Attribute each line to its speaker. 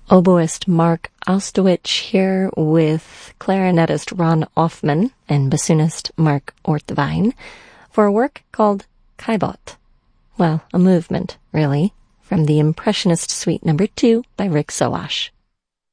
Speaker 1: Oboist Mark Ostowich here with clarinetist Ron Offman and bassoonist Mark Ortvine for a work called Caillebotte. Well, a movement, really, from the Impressionist Suite No. 2 by Rick Soash.